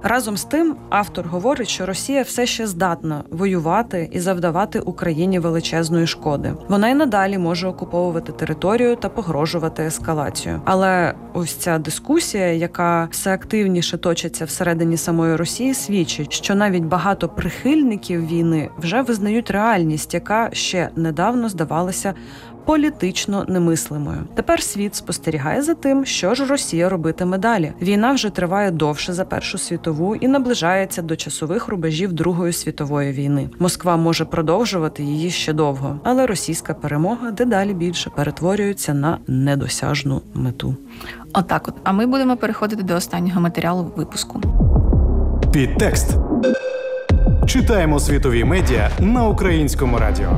Разом з тим, автор говорить, що Росія все ще здатна воювати і завдавати Україні величезної шкоди. Вона й надалі може окуповувати територію та погрожувати ескалацією. Але ось ця дискусія, яка все активніше точиться всередині самої Росії, свідчить, що навіть багато прихильників війни вже визнають реальність, яка ще недавно здавалася політично немислимою. Тепер світ спостерігає за тим, що ж Росія робитиме далі. Війна вже триває довше за Першу світову і наближається до часових рубежів Другої світової війни. Москва може продовжувати її ще довго, але російська перемога дедалі більше перетворюється на недосяжну мету. Отак от. А ми будемо переходити до останнього матеріалу випуску. Підтекст. Читаємо світові медіа на Українському радіо.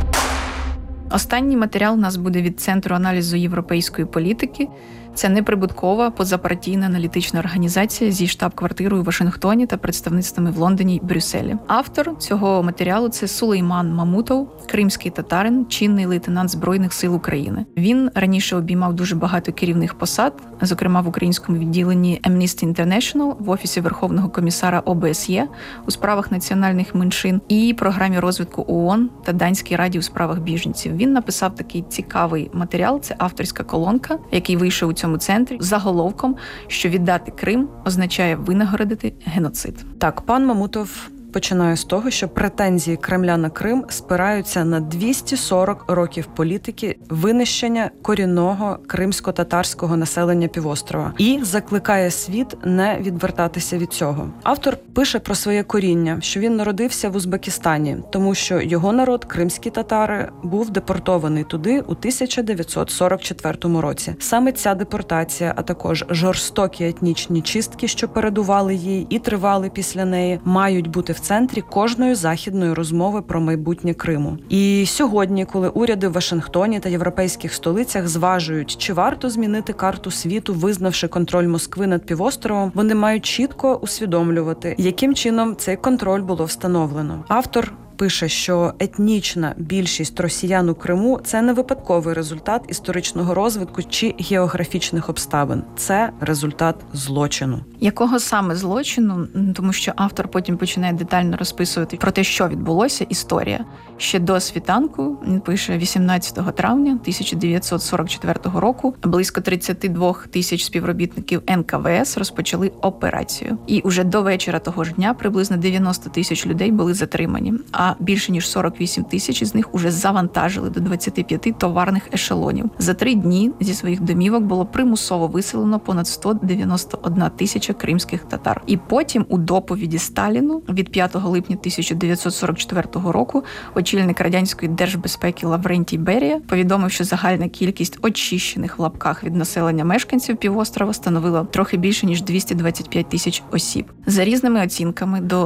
Останній матеріал у нас буде від Центру аналізу європейської політики. Це неприбуткова позапартійна аналітична організація зі штаб-квартирою у Вашингтоні та представництвами в Лондоні й Брюсселі. Автор цього матеріалу – це Сулейман Мамутов, кримський татарин, чинний лейтенант Збройних сил України. Він раніше обіймав дуже багато керівних посад, зокрема в українському відділенні Amnesty International, в Офісі Верховного комісара ОБСЄ у справах національних меншин і програмі розвитку ООН та Данській раді у справах біженців. Він написав такий цікавий матеріал, це авторська колонка, який вийшов у цьому центрі з заголовком, що віддати Крим означає винагородити геноцид. Так, пан Мамутов починає з того, що претензії Кремля на Крим спираються на 240 років політики винищення корінного кримсько-татарського населення півострова і закликає світ не відвертатися від цього. Автор пише про своє коріння, що він народився в Узбекистані, тому що його народ, кримські татари, був депортований туди у 1944 році. Саме ця депортація, а також жорстокі етнічні чистки, що передували їй і тривали після неї, мають бути в центрі кожної західної розмови про майбутнє Криму. І сьогодні, коли уряди в Вашингтоні та європейських столицях зважують, чи варто змінити карту світу, визнавши контроль Москви над півостровом, вони мають чітко усвідомлювати, яким чином цей контроль було встановлено. Автор пише, що етнічна більшість росіян у Криму – це не випадковий результат історичного розвитку чи географічних обставин. Це результат злочину. Якого саме злочину? Тому що автор потім починає детально розписувати про те, що відбулося, історія. Ще до світанку, він пише, 18 травня 1944 року близько 32 тисяч співробітників НКВС розпочали операцію. І уже до вечора того ж дня приблизно 90 тисяч людей були затримані, а більше ніж 48 тисяч із них уже завантажили до 25 товарних ешелонів. За 3 дні зі своїх домівок було примусово виселено понад 191 тисяча кримських татар. І потім у доповіді Сталіну від 5 липня 1944 року очільник радянської держбезпеки Лаврентій Берія повідомив, що загальна кількість очищених в лапках від населення мешканців півострова становила трохи більше ніж 225 тисяч осіб. За різними оцінками, до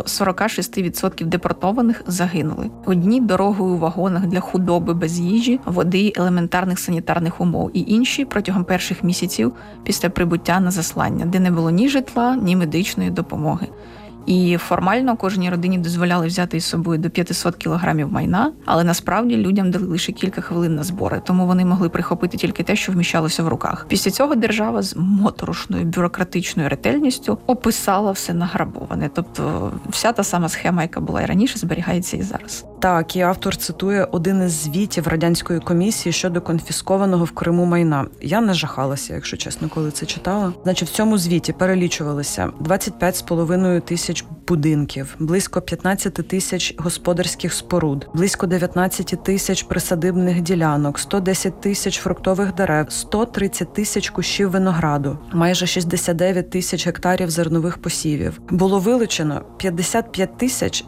46% депортованих загинули. Одні дорогою у вагонах для худоби без їжі, води, елементарних санітарних умов, і інші протягом перших місяців після прибуття на заслання, де не було ні житла, ні медичної допомоги. І формально кожній родині дозволяли взяти із собою до 500 кілограмів майна, але насправді людям дали лише кілька хвилин на збори, тому вони могли прихопити тільки те, що вміщалося в руках. Після цього держава з моторошною бюрократичною ретельністю описала все награбоване. Тобто вся та сама схема, яка була і раніше, зберігається і зараз. Так, і автор цитує один із звітів Радянської комісії щодо конфіскованого в Криму майна. Я нажахалася, якщо чесно, коли це читала. Значить, в цьому звіті перелічувалися 25,5 тисяч будинків, близько 15 тисяч господарських споруд, близько 19 тисяч присадибних ділянок, 110 тисяч фруктових дерев, 130 тисяч кущів винограду, майже 69 тисяч гектарів зернових посівів. Було вилучено 55 тисяч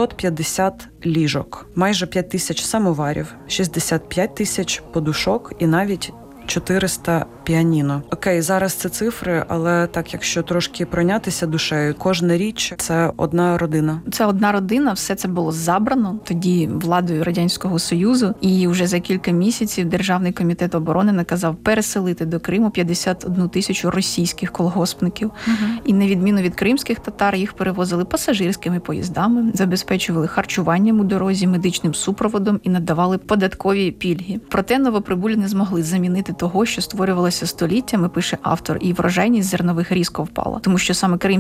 750 ліжок, майже 5 тисяч самоварів, 65 тисяч подушок і навіть 400 піаніно. Окей, зараз це цифри, але так, якщо трошки пройнятися душею, кожна річ – це одна родина. Це одна родина, все це було забрано тоді владою Радянського Союзу, і вже за кілька місяців Державний комітет оборони наказав переселити до Криму 51 тисячу російських колгоспників. І на відміну від кримських татар, їх перевозили пасажирськими поїздами, забезпечували харчуванням у дорозі, медичним супроводом і надавали податкові пільги. Проте новоприбулі не змогли замінити того, що створювалося століттями, пише автор, і врожайність зернових різко впала, тому що саме кримські